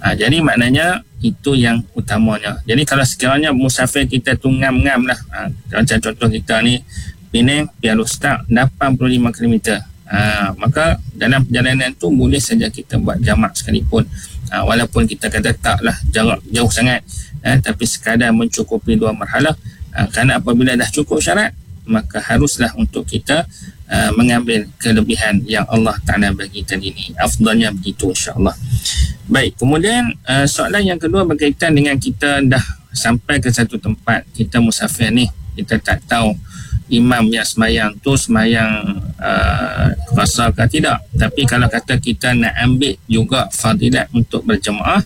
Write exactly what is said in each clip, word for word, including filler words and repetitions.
Ha, jadi maknanya itu yang utamanya. Jadi kalau sekiranya musafir kita tu ngam-ngam lah, ha, macam contoh kita ni Penang, Piala Ustaz lapan puluh lima kilometer, ha, maka dalam perjalanan tu boleh saja kita buat jamak sekalipun, ha, walaupun kita kata taklah jarak jauh sangat, ha, tapi sekadar mencukupi dua marhalah, ha, kerana apabila dah cukup syarat maka haruslah untuk kita uh, mengambil kelebihan yang Allah Ta'ala bagi tadi ni. Afdalnya begitu, insyaAllah. Baik, kemudian uh, soalan yang kedua berkaitan dengan kita dah sampai ke satu tempat, kita musafir ni, kita tak tahu imam yang semayang tu semayang uh, qasar ke tidak, tapi kalau kata kita nak ambil juga fadilat untuk berjemaah,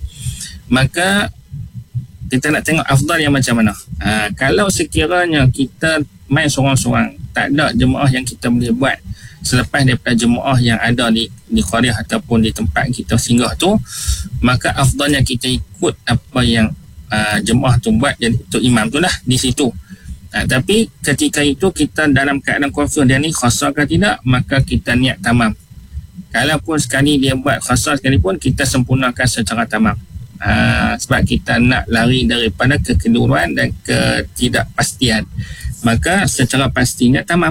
maka kita nak tengok afdal yang macam mana. Uh, kalau sekiranya kita main sorang-sorang, tak ada jemaah yang kita boleh buat selepas daripada jemaah yang ada di di qaryah ataupun di tempat kita singgah tu, maka afdalnya kita ikut apa yang uh, jemaah tu buat, jadi untuk imam tu lah di situ. Uh, tapi ketika itu kita dalam keadaan confused, dia ni khasar ke tidak, maka kita niat tamam. Kalaupun sekali dia buat khasar sekalipun, kita sempurnakan secara tamam. Uh, sebab kita nak lari daripada kekeliruan dan ketidakpastian, maka secara pastinya tamam.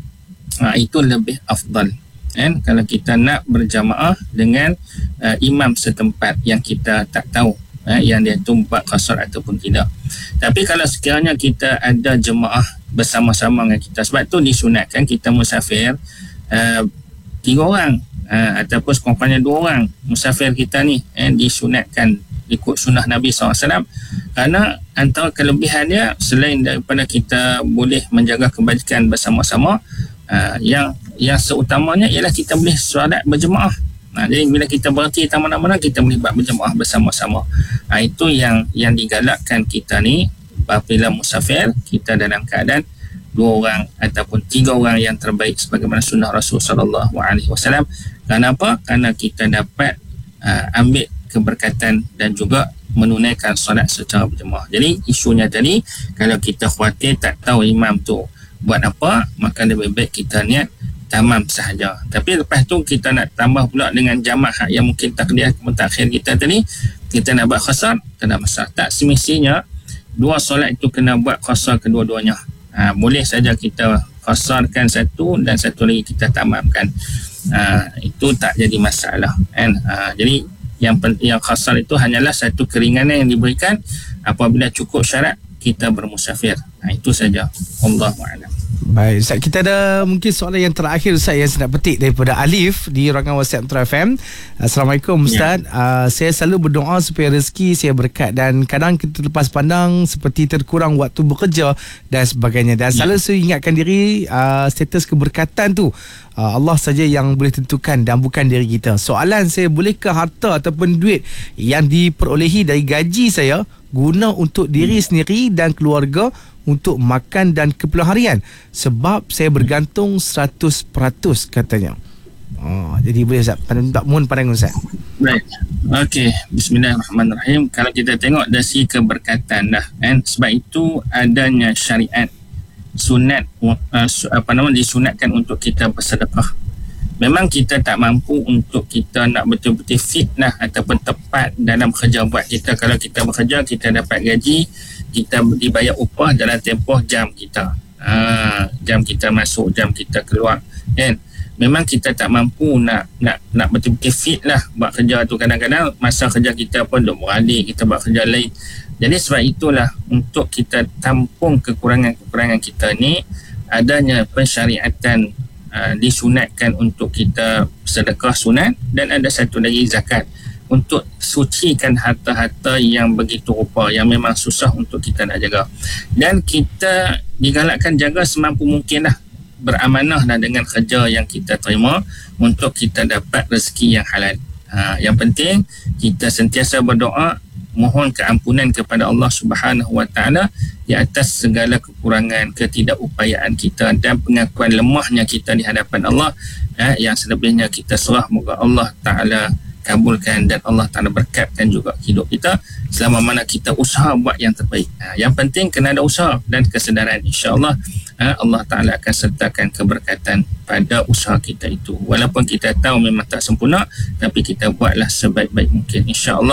Ha, itu lebih afdal, kan? Kalau kita nak berjamaah dengan uh, imam setempat yang kita tak tahu, uh, yang dia tu buat qasar ataupun tidak. Tapi kalau sekiranya kita ada jemaah bersama-sama dengan kita, sebab tu disunatkan kita musafir uh, tiga orang, uh, ataupun sekurang-kurangnya dua orang musafir kita ni, eh, disunatkan ikut sunnah Nabi sallallahu alaihi wasallam, kerana antara kelebihannya selain daripada kita boleh menjaga kebajikan bersama-sama, uh, yang yang seutamanya ialah kita boleh solat berjemaah. Nah, jadi bila kita berhenti di mana-mana, kita boleh buat berjemaah bersama-sama. Uh, itu yang yang digalakkan kita ni apabila musafir, kita dalam keadaan dua orang ataupun tiga orang yang terbaik sebagaimana sunnah Rasul sallallahu alaihi wasallam. Kenapa? Kerana kita dapat uh, ambil keberkatan dan juga menunaikan solat secara berjemaah. Jadi isunya tadi, kalau kita khawatir tak tahu imam tu buat apa, maka lebih baik kita niat tamam sahaja. Tapi lepas tu kita nak tambah pula dengan jamaah yang mungkin takdir mutakhir kita tadi, kita nak buat qasar, tak ada masalah. Tak semestinya dua solat itu kena buat qasar kedua-duanya. Ha, boleh saja kita qasarkan satu dan satu lagi kita tamamkan. Ha, itu tak jadi masalah, kan? Ha, jadi yang yang qasar itu hanyalah satu keringanan yang diberikan apabila cukup syarat kita bermusafir. Nah, itu saja. Allahu a'lam. Baik, Ustaz, kita ada mungkin soalan yang terakhir, Ustaz, yang saya nak petik daripada Alif di ruangan WhatsApp Metro F M. Assalamualaikum, Ustaz. Ya. Uh, saya selalu berdoa supaya rezeki saya berkat, dan kadang kita lepas pandang seperti terkurang waktu bekerja dan sebagainya. Dan ya. selalu saya ingatkan diri uh, status keberkatan tu uh, Allah saja yang boleh tentukan dan bukan diri kita. Soalan saya, bolehkah harta ataupun duit yang diperolehi dari gaji saya guna untuk diri sendiri dan keluarga untuk makan dan keperluan harian, sebab saya bergantung seratus peratus katanya. Oh, jadi boleh Ustaz, mohon pandangan Ustaz. Baik. Okey, bismillahirrahmanirrahim. Kalau kita tengok dari segi keberkatan dah, kan, sebab itu adanya syariat sunat, uh, apa nama, disunatkan untuk kita bersedekah. Memang kita tak mampu untuk kita nak betul-betul fit lah ataupun tepat dalam kerja buat kita. Kalau kita bekerja, kita dapat gaji, kita dibayar upah dalam tempoh jam kita. Ha, jam kita masuk, jam kita keluar, kan? Memang kita tak mampu nak nak nak betul-betul fit lah buat kerja tu. Kadang-kadang masa kerja kita pun duk beralih, kita buat kerja lain. Jadi sebab itulah, untuk kita tampung kekurangan-kekurangan kita ni, adanya pensyariatan uh, disunatkan untuk kita sedekah sunat, dan ada satu lagi zakat, untuk sucikan harta-harta yang begitu rupa, yang memang susah untuk kita nak jaga. Dan kita digalakkan jaga semampu mungkin lah, beramanah lah dengan kerja yang kita terima untuk kita dapat rezeki yang halal. Ha, yang penting kita sentiasa berdoa, mohon keampunan kepada Allah Subhanahu Wa Taala di atas segala kekurangan, ketidakupayaan kita dan pengakuan lemahnya kita di hadapan Allah. Ha, yang selebihnya kita serah, moga Allah Taala kabulkan dan Allah Ta'ala berkatkan juga hidup kita selama mana kita usaha buat yang terbaik. Ha, yang penting kena ada usaha dan kesedaran, insya-Allah ha, Allah Ta'ala akan sertakan keberkatan pada usaha kita itu. Walaupun kita tahu memang tak sempurna, tapi kita buatlah sebaik-baik mungkin, insya-Allah.